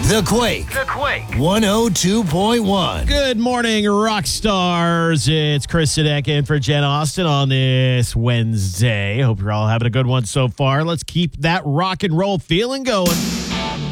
The Quake. 102.1. Good morning, rock stars. It's Chris Sadek in for Jen Austen on this Wednesday. Hope you're all having a good one so far. Let's keep that rock and roll feeling going.